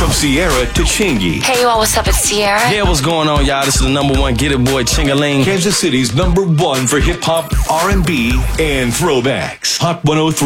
From Sierra to Chingy. Hey, you all, what's up? It's Sierra. Yeah, what's going on, y'all? This is the #1 Get It Boy, Chingaling. Kansas City's #1 for hip hop, R&B, and throwbacks. Hot 103.